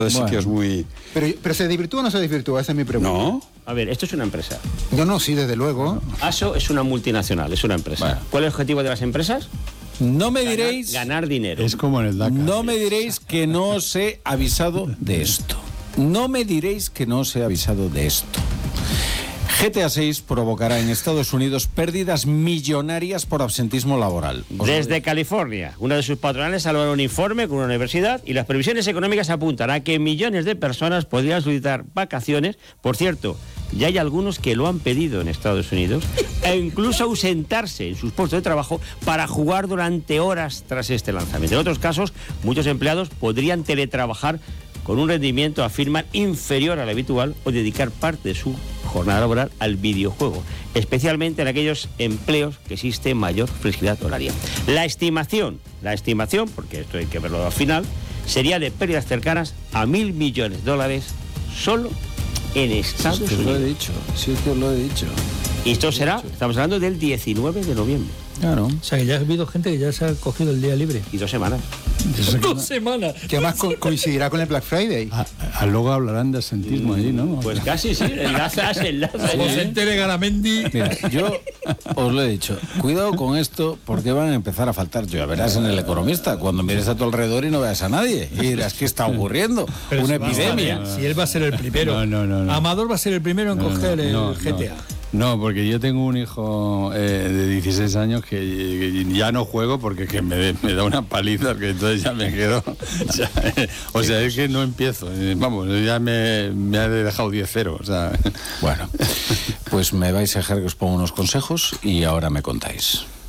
sitios muy... Pero ¿se desvirtúa o no se desvirtúa? Esa es mi pregunta. No. A ver, esto es una empresa. No, sí, desde luego. ASO es una multinacional, es una empresa. Bueno. ¿Cuál es el objetivo de las empresas? No me diréis... Ganar dinero. Es como en el Dakar. No me diréis que no os he avisado de esto. No me diréis que no os he avisado de esto. GTA 6 provocará en Estados Unidos pérdidas millonarias por absentismo laboral. Desde California, una de sus patronales ha logrado un informe con una universidad y las previsiones económicas apuntan a que millones de personas podrían solicitar vacaciones. Por cierto, ya hay algunos que lo han pedido en Estados Unidos e incluso ausentarse en sus puestos de trabajo para jugar durante horas tras este lanzamiento. En otros casos, muchos empleados podrían teletrabajar con un rendimiento, afirman, inferior al habitual o dedicar parte de su jornada laboral al videojuego, especialmente en aquellos empleos que existe mayor flexibilidad horaria. La estimación, porque esto hay que verlo al final, sería de pérdidas cercanas a $1.000 millones solo en Estados Unidos. Lo he dicho, sí que os lo he dicho. Y esto será, estamos hablando del 19 de noviembre. Claro. O sea, que ya ha habido gente que ya se ha cogido el día libre. Y 2 semanas. 2 semanas. Que además coincidirá con el Black Friday. Luego hablarán de absentismo allí, ¿no? Pues casi sí, enlazas. Como se entere Garamendi. Mira, yo os lo he dicho, cuidado con esto porque van a empezar a faltar. Ya verás en El Economista, cuando mires a tu alrededor y no veas a nadie. Y dirás, ¿qué está ocurriendo? Pero Una si epidemia. Si él va a ser el primero. No. Amador va a ser el primero en coger el GTA. No, porque yo tengo un hijo de 16 años que ya no juego porque que me da una paliza, que entonces ya me quedo. O sea, es que no empiezo. Vamos, ya me ha dejado 10-0. O sea. Bueno, pues me vais a dejar que os ponga unos consejos y ahora me contáis.